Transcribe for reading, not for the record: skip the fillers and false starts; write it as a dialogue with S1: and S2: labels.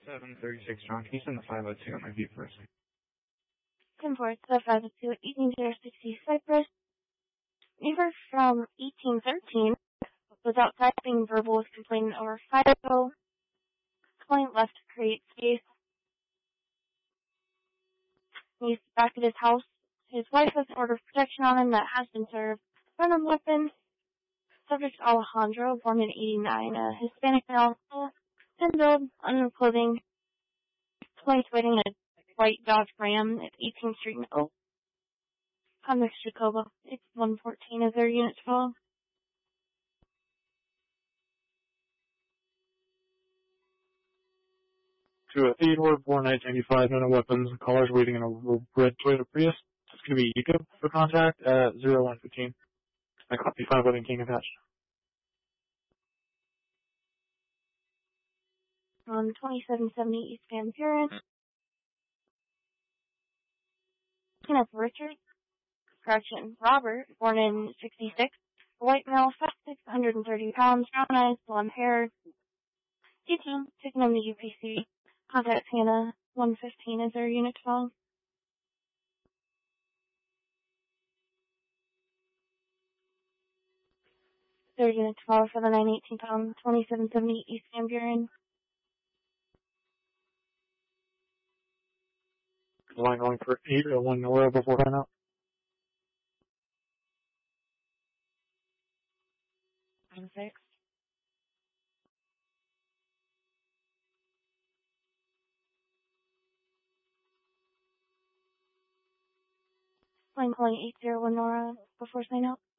S1: 736 John, can you send the 502 on my view first?
S2: 10-4, the 502, 18060 Cypress. Neighbor from 1813 was outside being verbal with complaining over FICO. Client left to create space. He's back at his house. His wife has an order of protection on him that has been served. Venom weapon. Subject Alejandro, born in 89, a Hispanic male, thin build, unknown clothing. Client's waiting a white Dodge Ram at 18th Street in Oak. Convex Jacoba. It's 114 as their unit 12.
S3: To a Theodore, born 1985, no weapons, callers waiting in a red Toyota Prius. It's going to be Yiko for contact at 0115. I copy 511 King attached.
S2: On 2770 East Van Buren. Kenneth Richard. Correction. Robert, born in 66. A white male, 5'6", 130 pounds, brown eyes, blonde hair. Teaching, taking him to UPC. Contact Hannah, 115 as their unit 12. Their unit 12 for the 918 pound, 2770 East Van Buren.
S3: Line going for 801 Nora before timeout.
S2: On 6. Line calling 801 Nora before sign out.